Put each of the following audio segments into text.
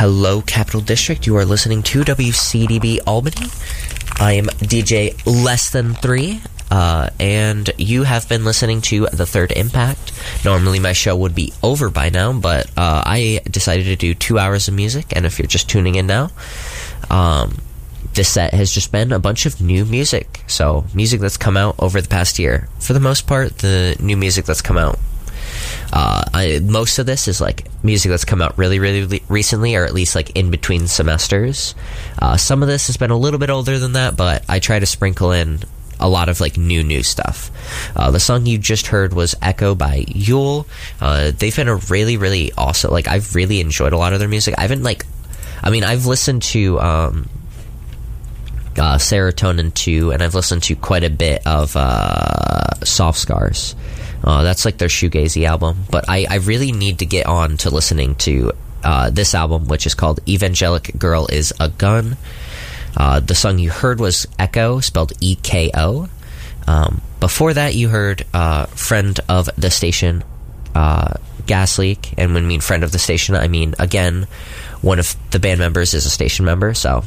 Hello, Capital District. You are listening to WCDB Albany. I am DJ Less Than 3, and you have been listening to The Third Impact. Normally my show would be over by now, but I decided to do 2 hours of music, and if you're just tuning in now, this set has just been a bunch of new music. So, music that's come out over the past year. For the most part, the new music that's come out. Most of this is like music that's come out really, really recently, or at least like in between semesters. Some of this has been a little bit older than that, but I try to sprinkle in a lot of like new stuff. The song you just heard was Echo by Yule. They've been a really, really awesome, like I've really enjoyed a lot of their music. I've listened to Serotonin 2, and I've listened to quite a bit of Soft Scars. That's like their shoegazy album, but I really need to get on to listening to this album, which is called Evangelic Girl is a Gun. The song you heard was Echo, spelled E-K-O. Before that, you heard friend of the station, Gas Leak, and when I mean friend of the station, I mean, again, one of the band members is a station member, so...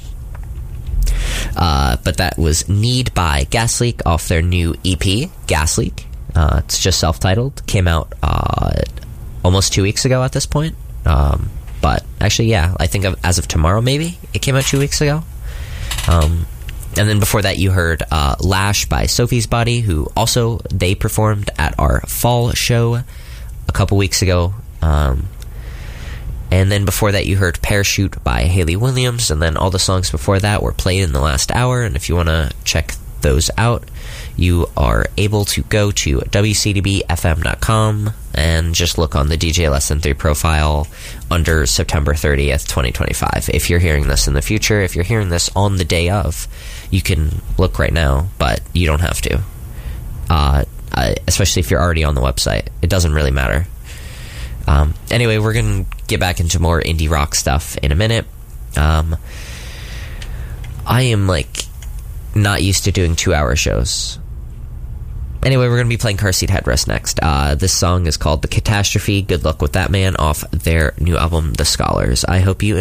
but that was Need by Gas Leak off their new EP, Gas Leak. It's just self-titled. Came out almost 2 weeks ago at this point. But actually, yeah, I think as of tomorrow, maybe. It came out 2 weeks ago. And then before that, you heard Lash by Sophie's Body, who also, they performed at our fall show a couple weeks ago. And then before that, you heard Parachute by Hayley Williams. And then all the songs before that were played in the last hour. And if you want to check those out, you are able to go to wcdbfm.com and just look on the DJ Less Than 3 profile under September 30th, 2025. If you're hearing this in the future, if you're hearing this on the day of, you can look right now, but you don't have to. Especially if you're already on the website. It doesn't really matter. Anyway, we're going to get back into more indie rock stuff in a minute. I am, not used to doing 2-hour shows. Anyway, we're going to be playing Car Seat Headrest next. This song is called The Catastrophe. Good luck with that, man, off their new album, The Scholars. I hope you